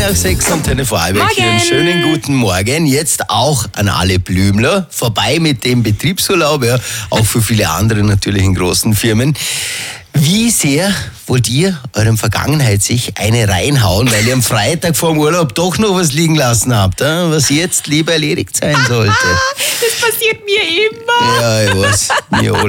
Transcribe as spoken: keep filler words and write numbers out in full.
nach sechs und Antenne Vorarlberg hier. Einen Morgen. schönen guten Morgen. Jetzt auch an alle Blümler. Vorbei mit dem Betriebsurlaub, ja. Auch für viele andere natürlich in großen Firmen. Wie sehr wollt ihr eurem Vergangenheit sich eine reinhauen, weil ihr am Freitag vor dem Urlaub doch noch was liegen lassen habt, äh, was jetzt lieber erledigt sein sollte? Das passiert mir immer. Ja, ich weiß. Mir